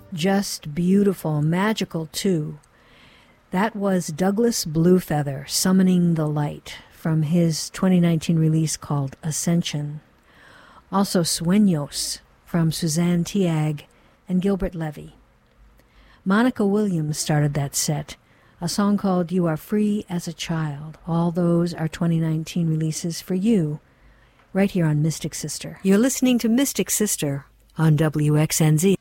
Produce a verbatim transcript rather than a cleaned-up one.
just beautiful, magical too. That was Douglas Bluefeather, Summoning the Light, from his twenty nineteen release called Ascension. Also Sueños, from Suzanne Tiag and Gilbert Levy. Monica Williams started that set, a song called You Are Free as a Child. All those are twenty nineteen releases for you, right here on Mystic Sister. You're listening to Mystic Sister on W X N Z.